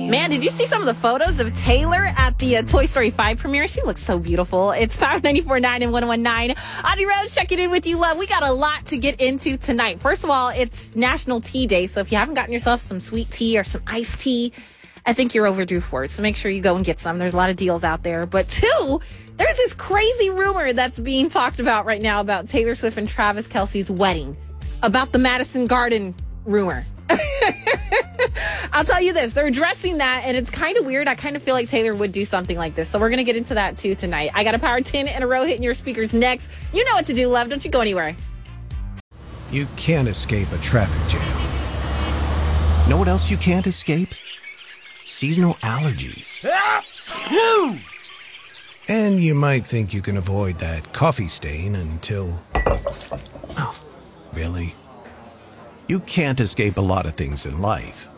Man, did you see some of the photos of Taylor at the Toy Story 5 premiere? She looks so beautiful. It's Power 94.9 and 101.9. Audrey Rose checking in with you, love. We got a lot to get into tonight. First of all, it's National Tea Day, so if you haven't gotten yourself some sweet tea or some iced tea, I think you're overdue for it. So make sure you go and get some. There's a lot of deals out there. But two, there's this crazy rumor that's being talked about right now about Taylor Swift and Travis Kelce's wedding, about the Madison Garden rumor. I'll tell you this, they're addressing that, and it's kind of weird. I kind of feel like Taylor would do something like this. So we're going to get into that, too, tonight. I got a Power 10 in a row hitting your speakers next. You know what to do, love. Don't you go anywhere. You can't escape a traffic jam. Know what else you can't escape? Seasonal allergies. And you might think you can avoid that coffee stain until... Oh, really? You can't escape a lot of things in life,